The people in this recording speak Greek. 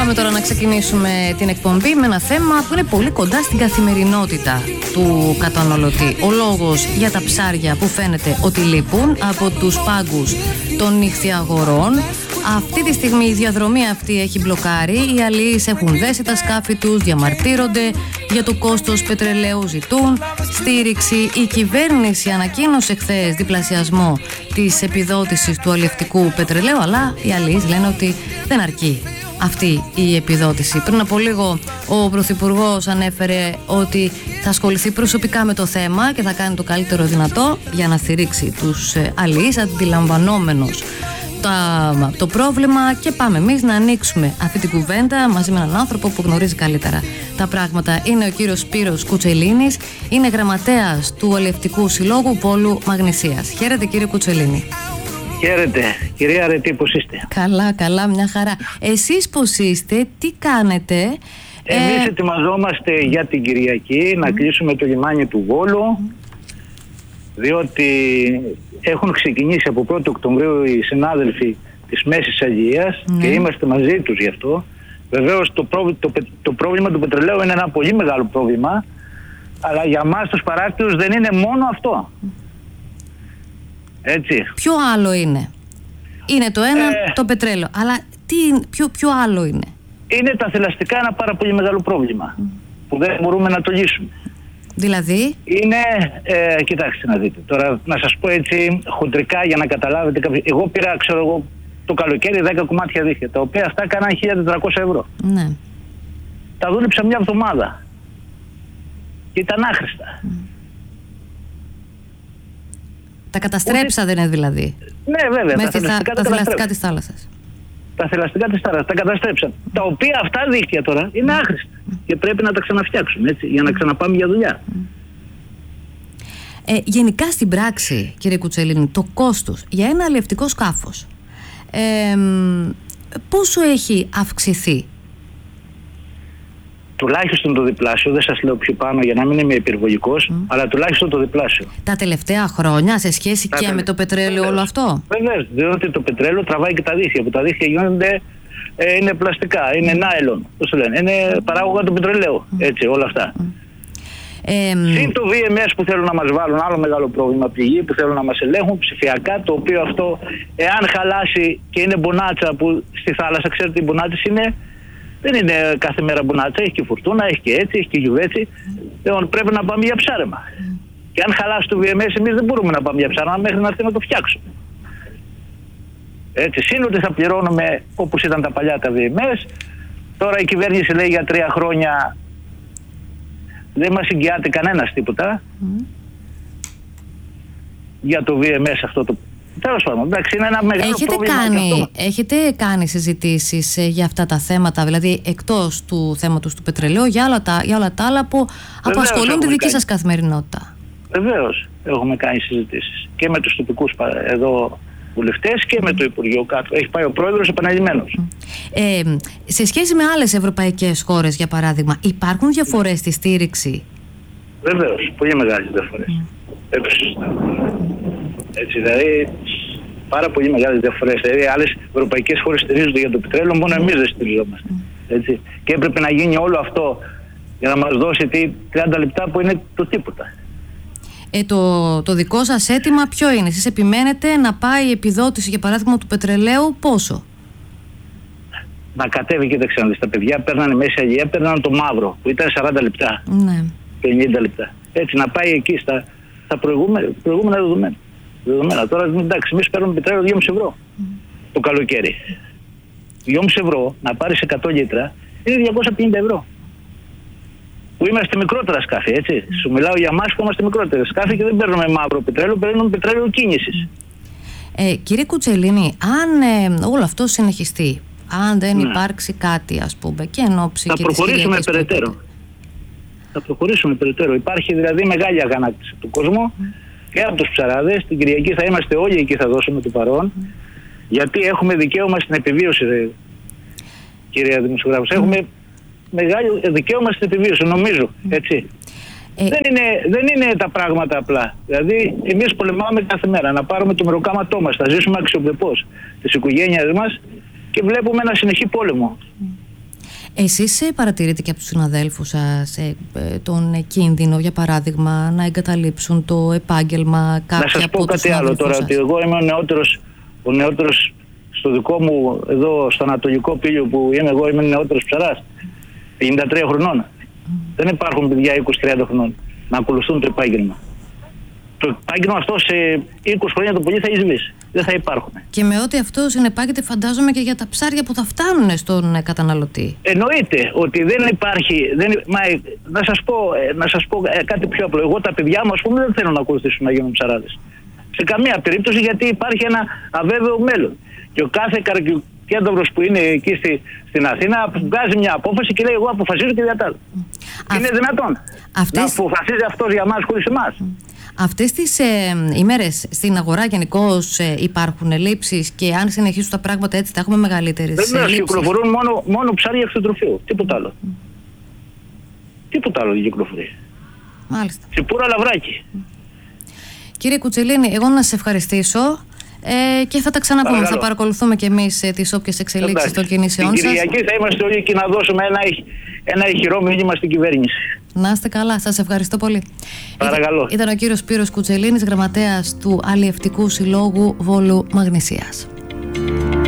Πάμε τώρα να ξεκινήσουμε την εκπομπή με ένα θέμα που είναι πολύ κοντά στην καθημερινότητα του καταναλωτή. Ο λόγος για τα ψάρια που φαίνεται ότι λείπουν από τους πάγκους των νυχθιαγορών. Αυτή τη στιγμή η διαδρομή αυτή έχει μπλοκάρει. Οι αλληλείς έχουν δέσει τα σκάφη τους, διαμαρτύρονται για το κόστος πετρελαίου, ζητούν στήριξη. Η κυβέρνηση ανακοίνωσε χθες διπλασιασμό της επιδότησης του αλλιευτικού πετρελαίου, αλλά οι αλληλείς λένε ότι δεν αρκεί αυτή η επιδότηση. Πριν από λίγο ο Πρωθυπουργός ανέφερε ότι θα ασχοληθεί προσωπικά με το θέμα και θα κάνει το καλύτερο δυνατό για να στηρίξει τους αλληλείς, αντιλαμβανόμενος το πρόβλημα, και πάμε εμείς να ανοίξουμε αυτή την κουβέντα μαζί με έναν άνθρωπο που γνωρίζει καλύτερα τα πράγματα. Είναι ο κύριος Σπύρος Κουτσελίνης, είναι γραμματέας του Αλλιευτικού Συλλόγου Πόλου Μαγνησίας. Χαίρετε κύριε Κουτσελίνη. Χαίρετε, κυρία Αρετή, πώς είστε? Καλά, καλά, μια χαρά. Εσείς πώς είστε, τι κάνετε? Εμείς ετοιμαζόμαστε για την Κυριακή να κλείσουμε το λιμάνι του Βόλου, διότι έχουν ξεκινήσει από 1η Οκτωβρίου οι συνάδελφοι της Μέσης Αγγλίας και είμαστε μαζί τους γι' αυτό. Βεβαίως το πρόβλημα του πετρελαίου είναι ένα πολύ μεγάλο πρόβλημα, αλλά για μας τους παράκτηρους δεν είναι μόνο αυτό. Έτσι. Ποιο άλλο είναι? Είναι το ένα το πετρέλαιο, αλλά ποιο άλλο είναι? Είναι τα θηλαστικά, ένα πάρα πολύ μεγάλο πρόβλημα που δεν μπορούμε να το λύσουμε. Δηλαδή? Είναι, κοιτάξτε να δείτε, τώρα να σας πω έτσι χοντρικά για να καταλάβετε. Εγώ πήρα, το καλοκαίρι 10 κομμάτια δίχτυα, τα οποία αυτά κάναν 1.400 ευρώ. Ναι. Τα δούλεψα μια εβδομάδα και ήταν άχρηστα. Τα καταστρέψατε δηλαδή? Ναι, βέβαια. Με τα θηλαστικά της θάλασσας. Τα θηλαστικά της θάλασσας τα καταστρέψαν. Τα οποία αυτά δίκτυα τώρα είναι άχρηστα και πρέπει να τα ξαναφτιάξουμε, έτσι, για να ξαναπάμε για δουλειά. Γενικά στην πράξη, κύριε Κουτσελίνη, το κόστος για ένα αλλιευτικό σκάφος πόσο έχει αυξηθεί? Τουλάχιστον το διπλάσιο, δεν σας λέω πιο πάνω για να μην είμαι υπερβολικός, αλλά τουλάχιστον το διπλάσιο. Τα τελευταία χρόνια σε σχέση και με το πετρέλαιο όλο αυτό? Βεβαίως, διότι το πετρέλαιο τραβάει και τα δίχτυα, που τα δίχτυα γίνονται, είναι πλαστικά, είναι νάιλον, πώς το λένε, είναι παράγωγα του πετρελαίου, έτσι, όλα αυτά. Συν το VMS που θέλουν να μας βάλουν, άλλο μεγάλο πρόβλημα, πληγή που θέλουν να μας ελέγχουν ψηφιακά, το οποίο αυτό, εάν χαλάσει και είναι μπονάτσα, που στη θάλασσα, ξέρετε, οι μπονάτσες δεν είναι κάθε μέρα μπονάτσα, έχει και φουρτούνα, έχει και έτσι, έχει και γιουβέτσι. Πρέπει να πάμε για ψάρεμα. Και αν χαλάσει το VMS, εμείς δεν μπορούμε να πάμε για ψάρεμα μέχρι να έρθει να το φτιάξουμε. Έτσι, σύν ότι θα πληρώνουμε όπως ήταν τα παλιά τα VMS. Τώρα η κυβέρνηση λέει για 3 χρόνια δεν μας εγγυάται κανένας τίποτα για το VMS αυτό το. Τέλος πάντων, εντάξει, είναι ένα μεγάλο πρόβλημα. Έχετε κάνει συζητήσεις για αυτά τα θέματα, δηλαδή εκτός του θέματος του πετρελαίου, για όλα τα άλλα που απασχολούν τη δική σας καθημερινότητα? Βεβαίως, έχουμε κάνει συζητήσεις και με τους τοπικούς εδώ βουλευτές και με το Υπουργείο κάτω. Έχει πάει ο πρόεδρος επαναλημμένος. Σε σχέση με άλλες ευρωπαϊκές χώρες, για παράδειγμα, υπάρχουν διαφορές στη στήριξη? Βεβαίως, πολύ μεγάλες διαφορές. Έτσι, δηλαδή, πάρα πολύ μεγάλες διαφορές. Δηλαδή, άλλες ευρωπαϊκές χώρες στηρίζονται για το πετρέλαιο, μόνο εμείς δεν στηριζόμαστε. Έτσι. Και έπρεπε να γίνει όλο αυτό για να μας δώσει 30 λεπτά που είναι το τίποτα. Το δικό σας αίτημα ποιο είναι? Εσείς επιμένετε να πάει η επιδότηση, για παράδειγμα, του πετρελαίου πόσο? Να κατέβει, κοίταξε να δεις. Τα παιδιά παίρνανε Μέση Αγγλία, παίρνανε το μαύρο που ήταν 40 λεπτά. Ναι. 50 λεπτά. Έτσι, να πάει εκεί στα προηγούμενα δεδομένα. Τώρα, εντάξει, εμείς παίρνουμε πετρέλαιο 2,5 ευρώ το καλοκαίρι. 2,5 ευρώ να πάρεις 100 λίτρα είναι 250 ευρώ. Που είμαστε μικρότερα σκάφη, έτσι. Σου μιλάω για εμάς που είμαστε μικρότερα σκάφη και δεν παίρνουμε μαύρο πετρέλαιο, παίρνουμε πετρέλαιο κίνησης. Κύριε Κουτσελίνη, αν όλο αυτό συνεχιστεί, αν δεν υπάρξει κάτι, ας πούμε, και εν ώψη και της Κυριακής περαιτέρω. Θα προχωρήσουμε περαιτέρω. Υπάρχει δηλαδή μεγάλη αγανάκτηση του κόσμου και από τους ψαράδες. Την Κυριακή θα είμαστε όλοι εκεί, θα δώσουμε το παρόν. Γιατί έχουμε δικαίωμα στην επιβίωση, κυρία δημοσιογράφος. Έχουμε μεγάλο δικαίωμα στην επιβίωση, νομίζω. Έτσι. Δεν είναι τα πράγματα απλά. Δηλαδή, εμείς πολεμάμε κάθε μέρα να πάρουμε το μεροκάματό μας, θα ζήσουμε αξιοπρεπώς της οικογένειας μας και βλέπουμε ένα συνεχή πόλεμο. Εσείς παρατηρείτε και από τους συναδέλφους σας τον κίνδυνο, για παράδειγμα, να εγκαταλείψουν το επάγγελμα κάποια από τους συναδέλφους σας? Να σας πω κάτι άλλο τώρα, ότι εγώ είμαι ο νεότερος στο δικό μου, εδώ στο Ανατολικό Πήλιο που είμαι εγώ, είμαι νεότερος ψαράς, 53 χρονών. Δεν υπάρχουν παιδιά 20-30 χρονών να ακολουθούν το επάγγελμα. Το επάγγελμα αυτό σε 20 χρόνια το πολύ θα εισβήσει. Δεν θα υπάρχουν. Και με ό,τι αυτό συνεπάγεται, φαντάζομαι, και για τα ψάρια που θα φτάνουν στον καταναλωτή. Εννοείται ότι δεν υπάρχει. Να σας πω κάτι πιο απλό. Εγώ τα παιδιά μου, ας πούμε, δεν θέλω να ακολουθήσουν να γίνουν ψαράδες. Σε καμία περίπτωση, γιατί υπάρχει ένα αβέβαιο μέλλον. Και ο κάθε καρκιοκέντρος που είναι εκεί στην Αθήνα βγάζει μια απόφαση και λέει: εγώ αποφασίζω και διατάζω. Είναι δυνατόν να αποφασίζει αυτός για μας χωρίς εμάς? Αυτές τις ημέρες στην αγορά γενικώς υπάρχουν ελλείψεις, και αν συνεχίσουν τα πράγματα έτσι θα έχουμε μεγαλύτερες ελλείψεις? Δεν κυκλοφορούν μόνο ψάρια εξωτροφείου. Τίποτα άλλο. Τίποτα άλλο δεν κυκλοφορεί. Μάλιστα. Τσιπούρα λαβράκι. Κύριε Κουτσελίνη, εγώ να σας ευχαριστήσω και θα τα ξαναπούμε. Θα παρακολουθούμε και εμείς τις όποιες εξελίξεις των κινήσεών σας. Την Κυριακή θα είμαστε όλοι και να δώσουμε ένα ηχηρό μήνυμα στην κυβέρνηση. Να είστε καλά, σας ευχαριστώ πολύ. Παρακαλώ. Ήταν ο κύριος Σπύρος Κουτσελίνης, γραμματέας του Αλλιευτικού Συλλόγου Βόλου Μαγνησίας.